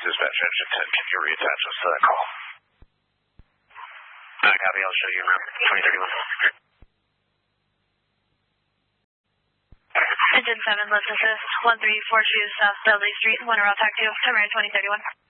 Dispatch engine 10, can you reattach us to that call? Copy, I'll show you around 2031. Engine 7, let's assist 1342 South Dudley Street, Winter Route Taxi, Tamarind 2031.